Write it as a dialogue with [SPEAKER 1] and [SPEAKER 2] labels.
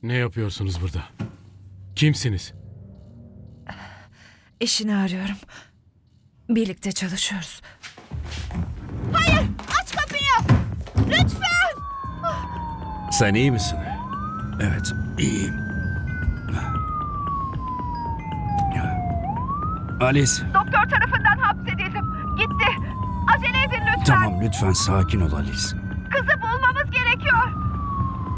[SPEAKER 1] Ne yapıyorsunuz burada? Kimsiniz?
[SPEAKER 2] Eşini arıyorum. Birlikte çalışıyoruz.
[SPEAKER 3] Aç kapıyı! Lütfen!
[SPEAKER 4] Sen iyi misin? Evet, iyiyim. Alice,
[SPEAKER 3] Doktor tarafından hapsedildim. Gitti. Acele edin lütfen.
[SPEAKER 4] tamam lütfen sakin ol Alice.
[SPEAKER 3] Kızı bulmamız gerekiyor.